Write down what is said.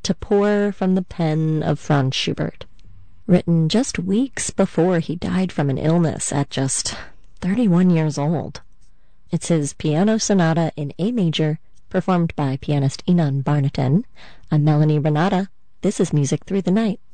to pour from the pen of Franz Schubert, written just weeks before he died from an illness at just 31 years old. It's his piano sonata in A major, performed by pianist Inan Barnatan. I'm Melanie Renata. This is Music Through the Night.